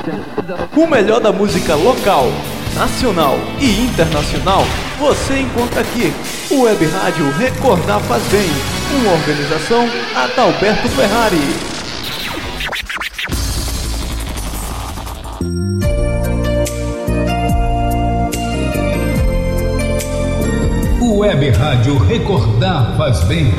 O melhor da música local, nacional e internacional você encontra aqui. O Web Rádio Recordar Faz Bem. Uma organização Adalberto Ferrari. O Web Rádio Recordar Faz Bem.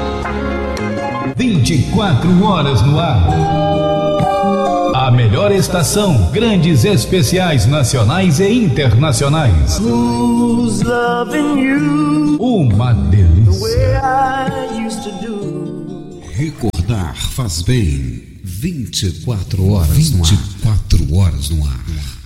24 horas no ar. A melhor estação, grandes especiais nacionais e internacionais. Who's loving you? Uma delícia. The way I used to do. Recordar Faz Bem. 24 horas no ar. 24 horas no ar.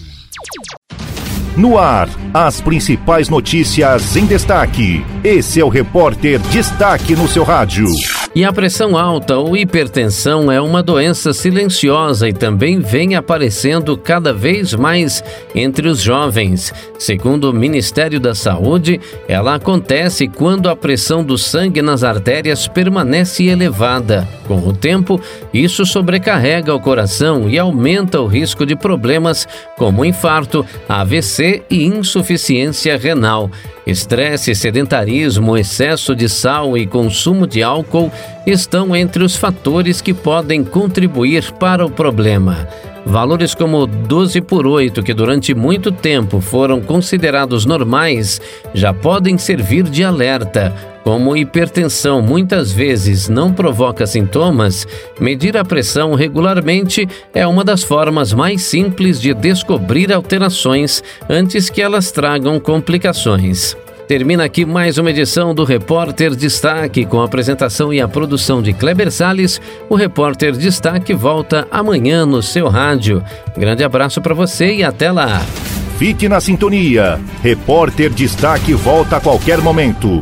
No ar, as principais notícias em destaque. Esse é o Repórter Destaque no seu rádio. E a pressão alta ou hipertensão é uma doença silenciosa e também vem aparecendo cada vez mais entre os jovens. Segundo o Ministério da Saúde, ela acontece quando a pressão do sangue nas artérias permanece elevada. Com o tempo, isso sobrecarrega o coração e aumenta o risco de problemas como infarto, AVC e insuficiência renal. Estresse, sedentarismo, excesso de sal e consumo de álcool estão entre os fatores que podem contribuir para o problema. Valores como 12/8, que durante muito tempo foram considerados normais, já podem servir de alerta. Como hipertensão muitas vezes não provoca sintomas, medir a pressão regularmente é uma das formas mais simples de descobrir alterações antes que elas tragam complicações. Termina aqui mais uma edição do Repórter Destaque, com a apresentação e a produção de Kleber Salles. O Repórter Destaque volta amanhã no seu rádio. Grande abraço para você e até lá. Fique na sintonia. Repórter Destaque volta a qualquer momento.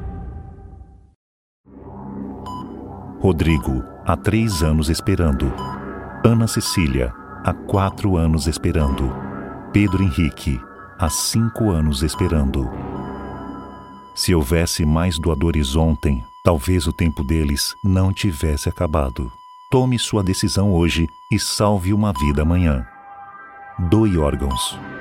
Rodrigo, há 3 anos esperando. Ana Cecília, há 4 anos esperando. Pedro Henrique, há 5 anos esperando. Se houvesse mais doadores ontem, talvez o tempo deles não tivesse acabado. Tome sua decisão hoje e salve uma vida amanhã. Doe órgãos.